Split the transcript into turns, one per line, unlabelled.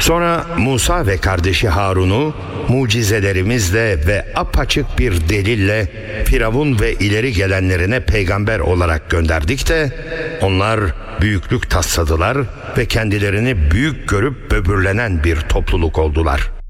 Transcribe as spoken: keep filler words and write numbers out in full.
Sonra Musa ve kardeşi Harun'u mucizelerimizle ve apaçık bir delille Firavun ve ileri gelenlerine peygamber olarak gönderdik de onlar büyüklük tasladılar ve kendilerini büyük görüp böbürlenen bir topluluk oldular.